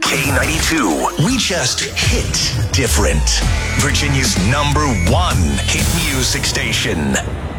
K92. We just hit different. Virginia's #1 hit music station.